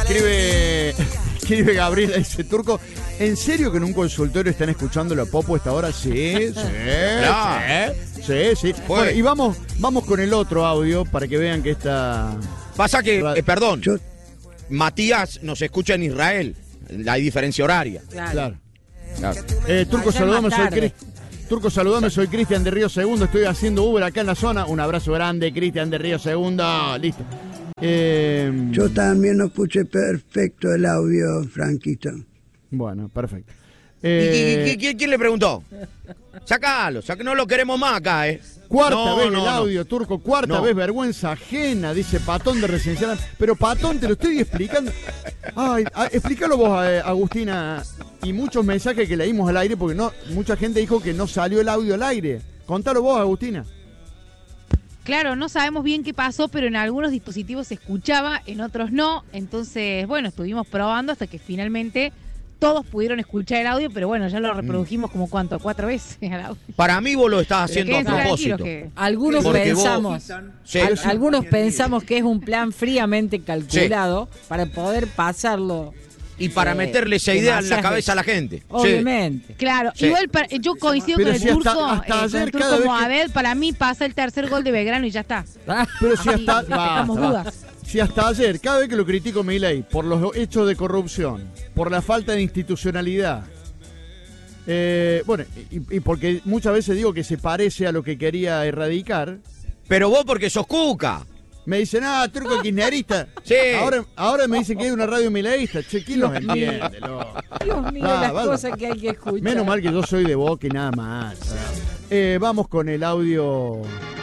Escribe Gabriela, dice Turco, ¿en serio que en un consultorio están escuchando la Popo a esta hora? Sí. Bueno, y vamos con el otro audio para que vean que esta... Pasa que, perdón, Matías nos escucha en Israel, hay diferencia horaria. Claro. Turco, saludame, soy Cristian de Río Segundo, estoy haciendo Uber acá en la zona. Un abrazo grande, Cristian de Río Segundo. Listo. Yo también no escuché perfecto el audio, Franquito. Bueno, perfecto. ¿Quién le preguntó? Sácalo, no lo queremos más acá, Cuarta vez el audio, Turco, cuarta vez, vergüenza ajena, dice Patón de Residencial. Pero Patón, te lo estoy explicando. Ay, explícalo vos, Agustina, y muchos mensajes que leímos al aire, porque mucha gente dijo que no salió el audio al aire. Contalo vos, Agustina. Claro, no sabemos bien qué pasó, pero en algunos dispositivos se escuchaba, en otros no. Entonces, bueno, estuvimos probando hasta que finalmente todos pudieron escuchar el audio, pero bueno, ya lo reprodujimos como ¿cuánto? 4 veces el audio. Para mí vos lo estás haciendo a propósito. Algunos pensamos que es un plan fríamente calculado para poder pasarlo. Y para meterle esa idea en la cabeza a la gente. Obviamente. Sí. Claro, igual yo coincido con el Turco, hasta ayer, con el Turco Mohamed, para mí pasa el tercer gol de Belgrano y ya está. Pero si hasta ayer, cada vez que lo critico Milei por los hechos de corrupción, por la falta de institucionalidad, bueno, y porque muchas veces digo que se parece a lo que quería erradicar. Pero vos porque sos cuca. Me dicen, Turco kirchnerista. Sí. Ahora me dicen que hay una radio mileísta. Che, ¿quién los entiende? Dios mío, las cosas que hay que escuchar. Menos mal que yo soy de Boca y nada más. Vamos con el audio